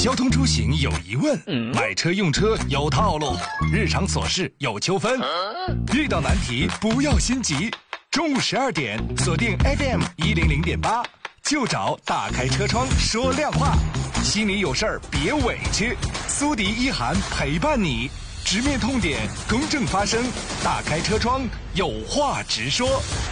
交通出行有疑问，买车用车有套路，日常琐事有纠纷，遇到难题不要心急。中午12点，锁定 FM100.8，就找打开车窗说亮话。心里有事儿别委屈，苏迪一涵陪伴你，直面痛点，公正发声。打开车窗，有话直说。